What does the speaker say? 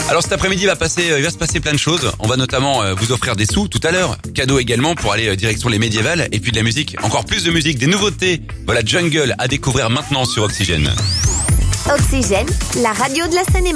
Alors cet après-midi il va se passer plein de choses. On va notamment vous offrir des sous tout à l'heure. Cadeaux également pour aller direction les médiévales. Et puis de la musique, encore plus de musique, des nouveautés. Voilà Jungle à découvrir maintenant sur Oxygène. Oxygène, la radio de la Seine-et-Marne.